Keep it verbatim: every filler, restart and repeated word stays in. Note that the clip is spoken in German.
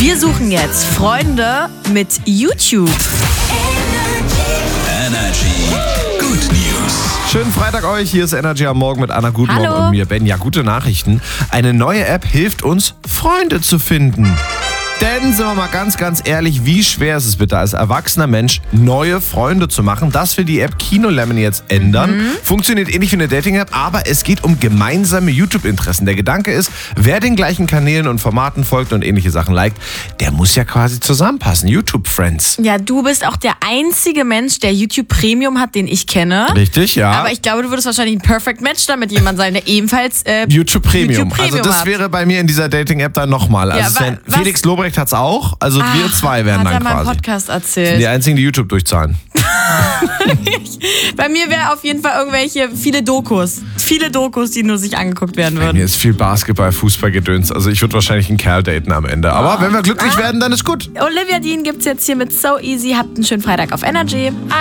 Wir suchen jetzt Freunde mit YouTube. Energy Good News. Schönen Freitag euch, hier ist Energy am Morgen mit Anna Gutmorgen Hallo. und mir, Ben. Ja, gute Nachrichten. Eine neue App hilft uns, Freunde zu finden. Denn, sind wir mal ganz, ganz ehrlich, wie schwer ist es bitte als erwachsener Mensch, neue Freunde zu machen? Das will die App Kino Lemon jetzt ändern. Mhm. Funktioniert ähnlich wie eine Dating-App, aber es geht um gemeinsame YouTube-Interessen. Der Gedanke ist, wer den gleichen Kanälen und Formaten folgt und ähnliche Sachen liked, der muss ja quasi zusammenpassen. YouTube-Friends. Ja, du bist auch der einzige Mensch, der YouTube Premium hat, den ich kenne. Richtig, ja. Aber ich glaube, du würdest wahrscheinlich ein Perfect Match damit jemand sein, der ebenfalls äh, YouTube Premium. YouTube Premium also das hat. wäre bei mir in dieser Dating-App dann nochmal. Ja, Also wa- Sven- was- Felix Lobrecht hat's auch. Also Ah, wir zwei werden hat dann er mal im quasi. Podcast Die erzählt. einzigen, die YouTube durchzahlen. Bei mir wäre auf jeden Fall irgendwelche, viele Dokus. Viele Dokus, die nur sich angeguckt werden Mir würden. ist viel Basketball, Fußball-Gedöns. Also ich würde wahrscheinlich einen Kerl daten am Ende. Aber wenn wir glücklich Ah. werden, dann ist gut. Olivia Dean gibt's jetzt hier mit So Easy. Habt einen schönen Freitag auf Energy.